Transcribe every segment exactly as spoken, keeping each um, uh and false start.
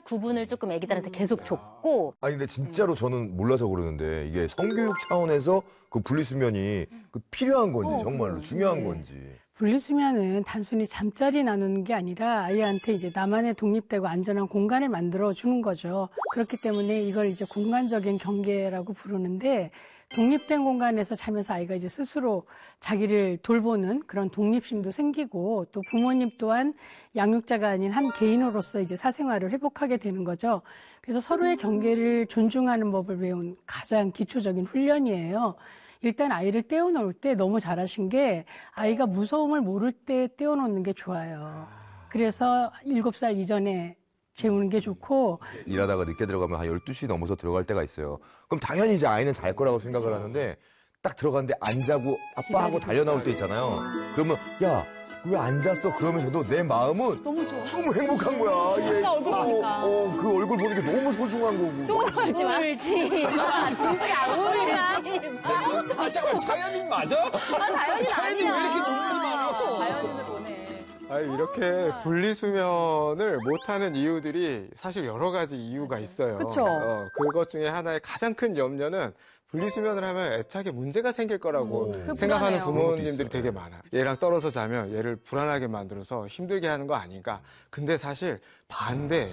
구분을 조금 애기들한테 계속 줬고. 아니 근데 진짜로 저는 몰라서 그러는데 이게 성교육 차원에서 그 분리수면이 그 필요한 건지 어, 정말로 네. 중요한 건지. 분리수면은 단순히 잠자리 나누는 게 아니라 아이한테 이제 나만의 독립되고 안전한 공간을 만들어 주는 거죠. 그렇기 때문에 이걸 이제 공간적인 경계라고 부르는데, 독립된 공간에서 자면서 아이가 이제 스스로 자기를 돌보는 그런 독립심도 생기고, 또 부모님 또한 양육자가 아닌 한 개인으로서 이제 사생활을 회복하게 되는 거죠. 그래서 서로의 경계를 존중하는 법을 배운 가장 기초적인 훈련이에요. 일단 아이를 떼어놓을 때 너무 잘하신 게, 아이가 무서움을 모를 때 떼어놓는 게 좋아요. 그래서 일곱 살 이전에 재우는 게 좋고. 일하다가 늦게 들어가면 한 열두 시 넘어서 들어갈 때가 있어요. 그럼 당연히 이제 아이는 잘 거라고 생각을 하는데 딱 들어갔는데 안 자고 아빠하고 달려 나올 때 있잖아요. 그러면 야, 왜 안 잤어? 그러면서도 내 마음은 너무 좋아. 너무 행복한 거야. 진짜 얼굴 보니까. 어, 어, 그 얼굴 보는 게 너무 소중한 거고. 또 울지 마. 울지 마. 진짜 울지 마. 아, 잠깐만, 자연인 맞아? 아, 자연인 자연인 아니야. 왜 이렇게 눈물이 많아? 자연인을 보내. 아니, 이렇게 분리수면을 못하는 이유들이 사실 여러 가지 이유가 있어요. 그쵸. 어, 그것 중에 하나의 가장 큰 염려는 분리수면을 하면 애착에 문제가 생길 거라고 음, 생각하는 불안해요. 부모님들이 되게 많아요. 얘랑 떨어져 자면 얘를 불안하게 만들어서 힘들게 하는 거 아닌가. 근데 사실 반대예요.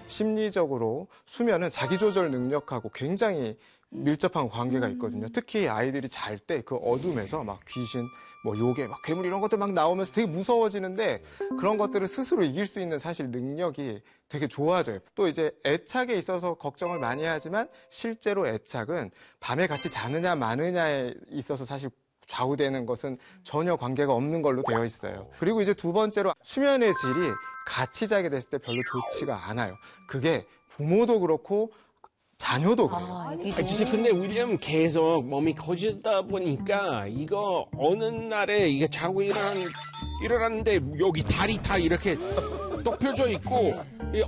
심리적으로 수면은 자기조절 능력하고 굉장히 밀접한 관계가 있거든요. 특히 아이들이 잘 때 그 어둠에서 막 귀신, 뭐 요괴, 막 괴물 이런 것들 막 나오면서 되게 무서워지는데, 그런 것들을 스스로 이길 수 있는 사실 능력이 되게 좋아져요. 또 이제 애착에 있어서 걱정을 많이 하지만 실제로 애착은 밤에 같이 자느냐 마느냐에 있어서 사실 좌우되는 것은 전혀 관계가 없는 걸로 되어 있어요. 그리고 이제 두 번째로 수면의 질이 같이 자게 됐을 때 별로 좋지가 않아요. 그게 부모도 그렇고 자녀도 그래요. 아, 아, 진짜 근데 윌리엄 계속 몸이 커지다 보니까 이거 어느 날에 이게 자고 일어난, 일어났는데 여기 다리 다 이렇게 덮여져 있고, 이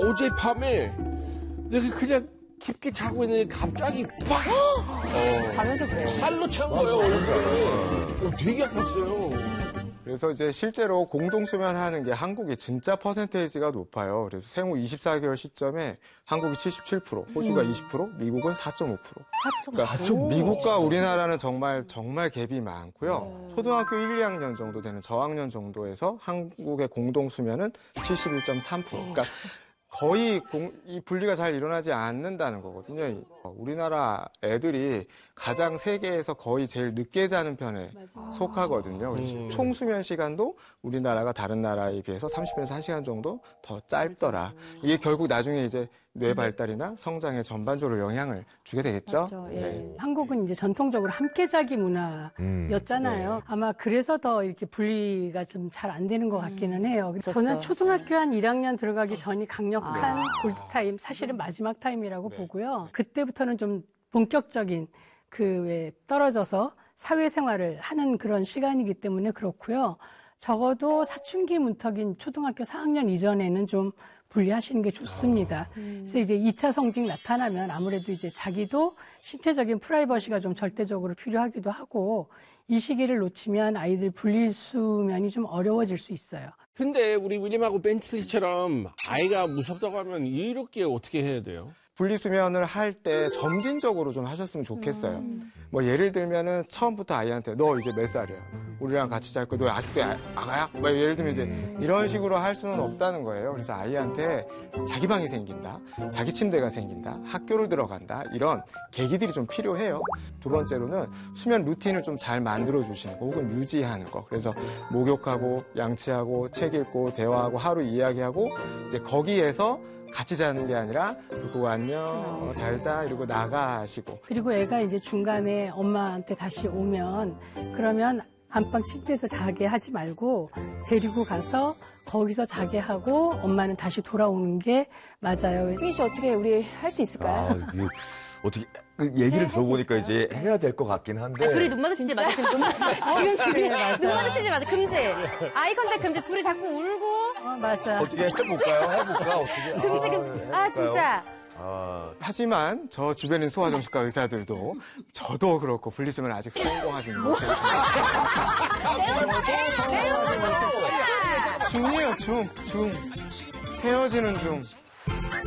어젯밤에 여기 그냥 깊게 자고 있는데 갑자기 빡! 어, 자면서 그래요. 팔로 찬 거예요, 얼굴에. 어, 되게 아팠어요. 그래서 이제 실제로 공동수면 하는 게 한국이 진짜 퍼센테이지가 높아요. 그래서 생후 이십사 개월 시점에 한국이 칠십칠 퍼센트, 호주가 음. 이십 퍼센트, 미국은 사 점 오 퍼센트. 그러니까 미국과 우리나라는 정말 정말 갭이 많고요. 초등학교 일, 이 학년 정도 되는 저학년 정도에서 한국의 공동수면은 칠십일 점 삼 퍼센트. 그러니까 거의 공, 이 분리가 잘 일어나지 않는다는 거거든요. 우리나라 애들이 가장 세계에서 거의 제일 늦게 자는 편에 맞아. 속하거든요. 그래서 음. 총 수면 시간도 우리나라가 다른 나라에 비해서 삼십 분에서 한 시간 정도 더 짧더라. 이게 결국 나중에 이제 뇌 발달이나 성장에 전반적으로 영향을 주게 되겠죠. 맞죠. 예. 네. 한국은 이제 전통적으로 함께 자기 문화였잖아요. 음, 네. 아마 그래서 더 이렇게 분리가 좀 잘 안 되는 것 같기는 해요. 저는 초등학교 한 일 학년 들어가기 전이 강력한 아. 골드타임, 사실은 마지막 타임이라고 네. 보고요. 그때부터는 좀 본격적인 그 왜 떨어져서 사회생활을 하는 그런 시간이기 때문에 그렇고요. 적어도 사춘기 문턱인 초등학교 사 학년 이전에는 좀 분리하시는 게 좋습니다. 아, 음. 그래서 이제 이 차 성징 나타나면 아무래도 이제 자기도 신체적인 프라이버시가 좀 절대적으로 필요하기도 하고, 이 시기를 놓치면 아이들 분리수면이 좀 어려워질 수 있어요. 근데 우리 윌리엄하고 벤틀리처럼 아이가 무섭다고 하면 이렇게 어떻게 해야 돼요? 분리수면을 할 때 점진적으로 좀 하셨으면 좋겠어요. 음. 뭐 예를 들면은 처음부터 아이한테 너 이제 몇 살이야? 우리랑 같이 잘 거야? 너 아직도 아, 아가야? 뭐 예를 들면 이제 이런 식으로 할 수는 없다는 거예요. 그래서 아이한테 자기 방이 생긴다, 자기 침대가 생긴다, 학교를 들어간다, 이런 계기들이 좀 필요해요. 두 번째로는 수면 루틴을 좀 잘 만들어 주시는 거, 혹은 유지하는 거. 그래서 목욕하고 양치하고 책 읽고 대화하고 하루 이야기하고 이제 거기에서 같이 자는 게 아니라 불 끄고 안녕, 어, 잘 자, 이러고 나가시고. 그리고 애가 이제 중간에 엄마한테 다시 오면, 그러면 안방 침대에서 자게 하지 말고 데리고 가서 거기서 자게 하고 엄마는 다시 돌아오는 게 맞아요. 승희 씨 어떻게 우리 할 수 있을까요? 아, 이게 어떻게 그 얘기를 네, 들어보니까 이제 해야 될 것 같긴 한데. 아, 둘이 눈 마주치지 마세요. 지금 눈, 지금 둘이 눈 마주치지 마세요. 금지. 아이 컨택 금지. 둘이 자꾸 울고. 어, 맞아. 어떻게 해볼까요? 해볼까? 어떻게? 금지 금지. 아, 해볼까요? 진짜. 아, 하지만 저 주변인 소아정신과 의사들도 저도 그렇고 분리수면 아직 성공하지 못해요. 중이에요, 중, 중. 헤어지는 중.